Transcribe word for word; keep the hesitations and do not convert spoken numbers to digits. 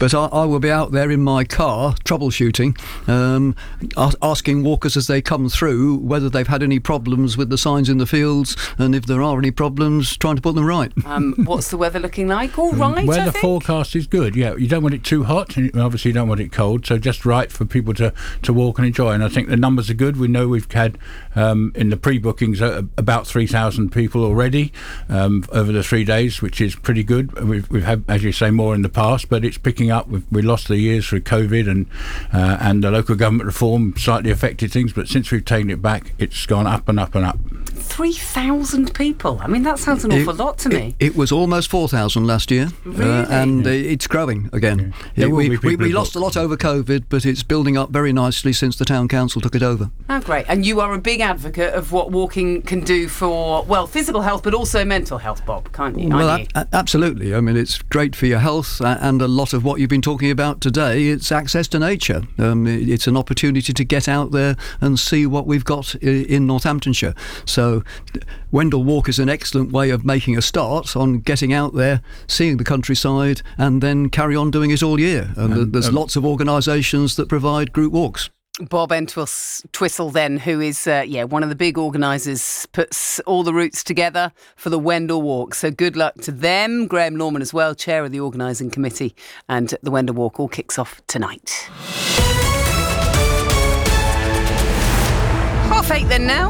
But I, I will be out there in my car troubleshooting, um, a- asking walkers as they come through whether they've had any problems with the signs in the fields, and if there are any problems, trying to put them right. Um, what's the weather looking like? All right, Weather I think. forecast is good. Yeah, you don't want it too hot, and obviously you don't want it cold. So just right for people to, to walk and enjoy. And I think the numbers are good. We know we've had um, in the pre-bookings uh, about three thousand people already um, over the three days, which is pretty good. We've, we've had, as you say, more in the past, but it's picking up. We've, we lost the years through COVID and uh, and the local government reform slightly affected things, but since we've taken it back, it's gone up and up and up. three thousand people. I mean, that sounds an awful It- lot to me. It, it was almost four thousand last year, Really? uh, and uh, it's growing again. There It- will we be people we, we who lost a book. lot over COVID, but it's building up very nicely since the town council took it over. Oh, great. And you are a big advocate of what walking can do for, well, physical health, but also mental health, Bob, can't you? Well, Aren't you? a- a- absolutely. I mean, it's great for your health, uh, and a lot of what you've been talking about today, it's access to nature. Um, it- it's an opportunity to get out there and see what we've got i- in Northamptonshire. So Wendell Walk is an excellent way of making a start on getting out there, seeing the countryside, and then carry on doing it all year. And th- there's um, lots of organisations that provide group walks. Bob Entwistle then, who is, uh, yeah, one of the big organisers, puts all the routes together for the Wendell Walk. So good luck to them. Graham Norman as well, chair of the organising committee. And the Wendell Walk all kicks off tonight. Half eight then now.